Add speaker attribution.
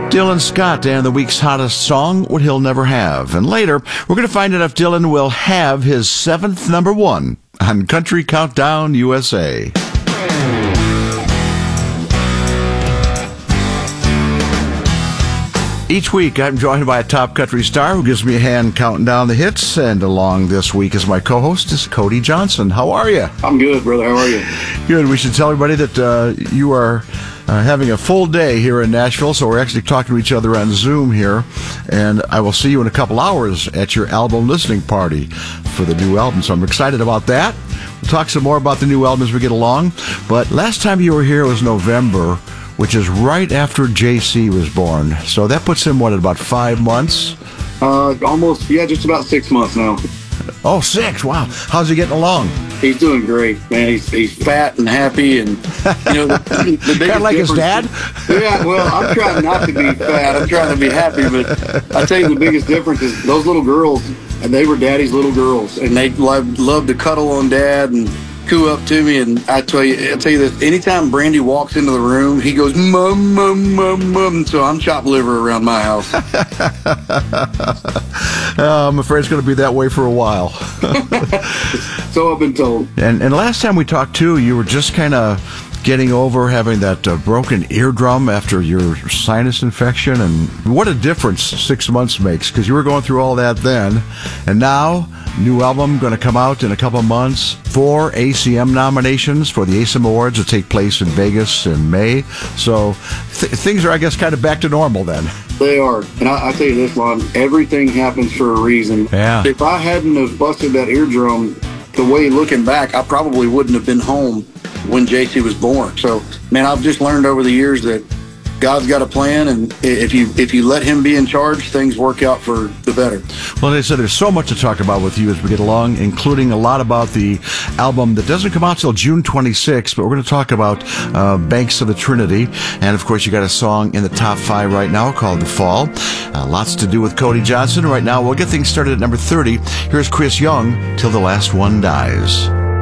Speaker 1: Dylan Scott and the week's hottest song, What He'll Never Have. And later, we're going to find out if Dylan will have his 7th number one on Country Countdown USA. Each week, I'm joined by a top country star who gives me a hand counting down the hits. And along this week as my co-host is Cody Johnson. How are you?
Speaker 2: I'm good, brother. How are you?
Speaker 1: Good. We should tell everybody that you are having a full day here in Nashville, so we're actually talking to each other on Zoom here. And I will see you in a couple hours at your album listening party for the new album. So I'm excited about that. We'll talk some more about the new album as we get along. But last time you were here was November, which is right after JC was born. So that puts him, what, at about 5 months?
Speaker 2: Almost, yeah, just about 6 months now.
Speaker 1: Oh, 6, wow. How's he getting along?
Speaker 2: He's doing great, man. He's fat and happy, and you know the biggest
Speaker 1: kind of like his dad.
Speaker 2: Yeah, well, I'm trying not to be fat. I'm trying to be happy, but I tell you the biggest difference is those little girls, and they were daddy's little girls, and they love to cuddle on dad and coo up to me. And I tell you this: anytime Brandy walks into the room, he goes mum mum mum mum. So I'm chopped liver around my house.
Speaker 1: I'm afraid it's going to be that way for a while.
Speaker 2: So I've been told.
Speaker 1: And last time we talked too, you were just kind of getting over having that broken eardrum after your sinus infection, and what a difference 6 months makes, because you were going through all that then, and now new album going to come out in a couple months. 4 ACM nominations for the ACM Awards that take place in Vegas in May. So things are, I guess, kind of back to normal then.
Speaker 2: They are. And I tell you this, Lon, everything happens for a reason.
Speaker 1: Yeah.
Speaker 2: If I hadn't have busted that eardrum, the way looking back, I probably wouldn't have been home when JC was born. So, man, I've just learned over the years that God's got a plan, and if you let him be in charge, things work out for the better.
Speaker 1: Well, as I said, there's so much to talk about with you as we get along, including a lot about the album that doesn't come out till June 26th, but we're going to talk about Banks of the Trinity. And, of course, you got a song in the top 5 right now called The Fall. Lots to do with Cody Johnson. Right now, we'll get things started at number 30. Here's Chris Young, Till the Last One Dies.